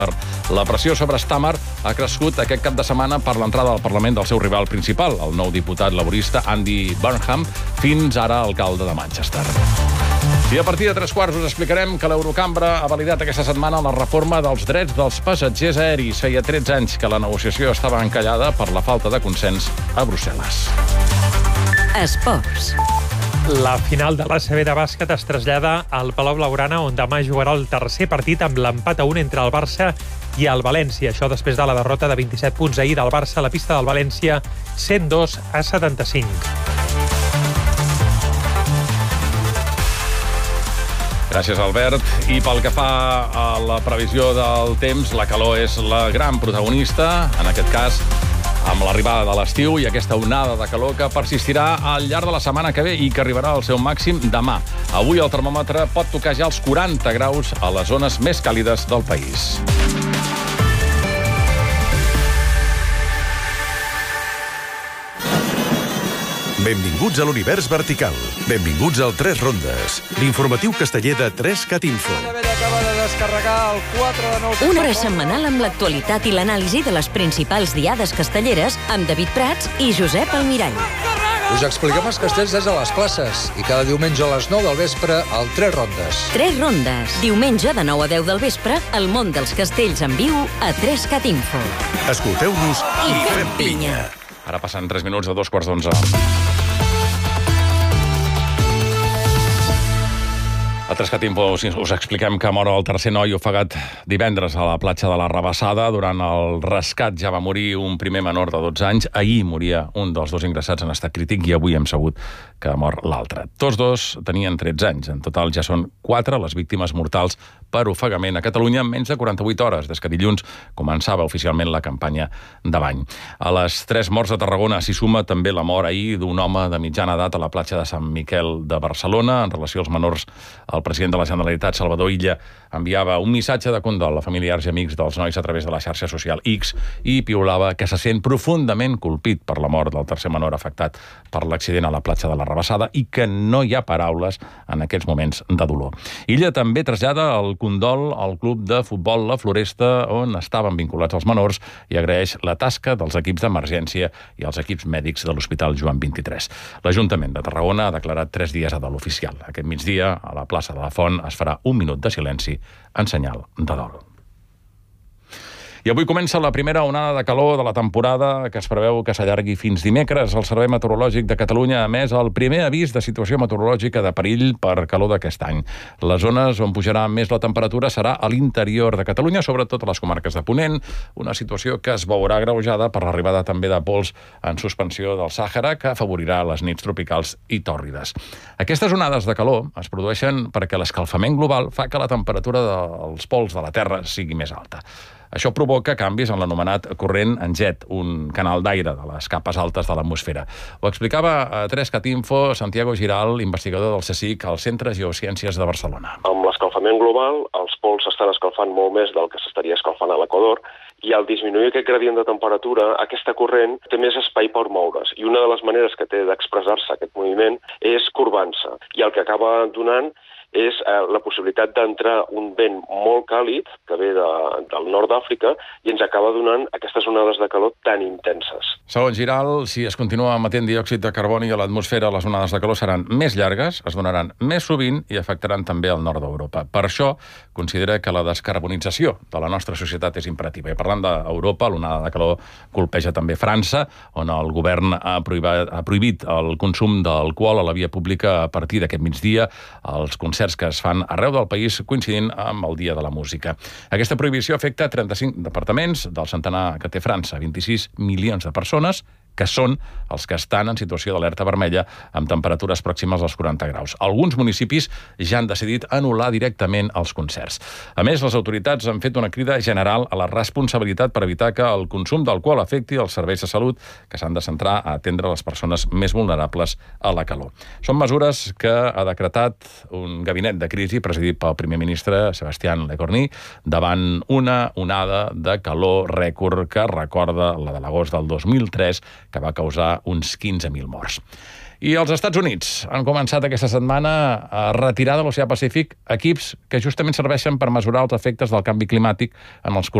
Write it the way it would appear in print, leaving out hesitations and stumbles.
La pressió sobre Starmer ha crescut aquest cap de setmana per l'entrada al Parlament del seu rival principal, el nou diputat laborista Andy Burnham, fins ara alcalde de Manchester. I a partir de 3:15 us explicarem que l'Eurocambra ha validat aquesta setmana la reforma dels drets dels passatgers aeris. Feia 13 anys que la negociació estava encallada per la falta de consens a Brussel·les. Esports. La final de l'ACB de bàsquet es trasllada al Palau Blaugrana, on demà jugarà el tercer partit amb l'empat a 1 entre el Barça i el València. Això després de la derrota de 27 punts ahir del Barça a la pista del València, 102-75. Gràcies, Albert. I pel que fa a la previsió del temps, la calor és la gran protagonista, en aquest cas, amb l'arribada de l'estiu i aquesta onada de calor que persistirà al llarg de la setmana que ve i que arribarà al seu màxim demà. Avui el termòmetre pot tocar ja els 40 graus a les zones més càlides del país. Benvinguts a l'univers vertical. Benvinguts al 3 Rondes, l'informatiu casteller de 3CAT Info. Acaba de descarregar el 4 de 9... Una hora setmanal amb l'actualitat i l'anàlisi de les principals diades castelleres amb David Prats i Josep Almirall. Us expliquem els castells des de les classes i cada diumenge a les 9 del vespre al 3 Rondes. 3 Rondes. Diumenge de 9 a 10 del vespre, el món dels castells en viu a 3CAT Info. Escolteu-nos i fem pinya. Ara passen 3 minuts de 2:15. A 3CAT Info us expliquem que mor el tercer noi ofegat divendres a la platja de la Rabassada. Durant el rescat ja va morir un primer menor de 12 anys. Ahir moria un dels dos ingressats en estat crític i avui hem sabut que ha mort l'altre. Tots dos tenien 13 anys. En total ja són 4 les víctimes mortals per ofegament a Catalunya en menys de 48 hores, des que dilluns començava oficialment la campanya de bany. A les 3 morts de Tarragona s'hi suma també la mort ahir d'un home de mitjana edat a la platja de Sant Miquel de Barcelona. En relació als menors, el president de la Generalitat, Salvador Illa, enviava un missatge de condol a familiars i amics dels nois a través de la xarxa social X i piulava que se sent profundament colpit per la mort del tercer menor afectat per l'accident a la platja de la Rabassada i que no hi ha paraules en aquests moments de dolor. Illa també trasllada el condol al club de futbol La Floresta, on estaven vinculats els menors, i agraeix la tasca dels equips d'emergència i els equips mèdics de l'Hospital Joan 23. L'Ajuntament de Tarragona ha declarat 3 dies a dol oficial. Aquest migdia, a la plaça de la Font, es farà un minut de silenci en senyal de dol. I avui comença la primera onada de calor de la temporada, que es preveu que s'allargui fins dimecres. El Servei Meteorològic de Catalunya ha emès el primer avís de situació meteorològica de perill per calor d'aquest any. Les zones on pujarà més la temperatura serà a l'interior de Catalunya, sobretot a les comarques de Ponent, una situació que es veurà agreujada per l'arribada també de pols en suspensió del Sàhara, que afavorirà les nits tropicals i tòrrides. Aquestes onades de calor es produeixen perquè l'escalfament global fa que la temperatura dels pols de la Terra sigui més alta. Això provoca canvis en l'anomenat corrent en jet, un canal d'aire de les capes altes de l'atmosfera. Ho explicava a 3CAT Info Santiago Giral, investigador del CSIC al Centre Geociències de Barcelona. Amb l'escalfament global, els pols s'estan escalfant molt més del que s'estaria escalfant a l'Equador, i al disminuir aquest gradient de temperatura, aquesta corrent té més espai per moure's. I una de les maneres que té d'expressar-se aquest moviment és corbant-se. I el que acaba donant és la possibilitat d'entrar un vent molt càlid que ve del nord d'Àfrica i ens acaba donant aquestes onades de calor tan intenses. Segons Giral, si es continua emetent diòxid de carboni a l'atmosfera, les onades de calor seran més llargues, es donaran més sovint i afectaran també el nord d'Europa. Per això, considera que la descarbonització de la nostra societat és imperativa. I parlant d'Europa, l'onada de calor colpeja també França, on el govern ha prohibit el consum d'alcohol a la via pública a partir d'aquest migdia. Els concerts que es fan arreu del país coincidint amb el Dia de la Música. Aquesta prohibició afecta 35 departaments del centenar que té França, 26 milions de persones, que són els que estan en situació d'alerta vermella amb temperatures pròximes als 40 graus. Alguns municipis ja han decidit anul·lar directament els concerts. A més, les autoritats han fet una crida general a la responsabilitat per evitar que el consum d'alcohol afecti els serveis de salut, que s'han de centrar a atendre les persones més vulnerables a la calor. Són mesures que ha decretat un gabinet de crisi presidit pel primer ministre Sébastien Lecornu davant una onada de calor rècord que recorda la de l'agost del 2003, que va causar uns 15.000 morts. I els Estats Units han començat aquesta setmana a retirar de l'Oceà Pacífic equips que justament serveixen per mesurar els efectes del canvi climàtic en els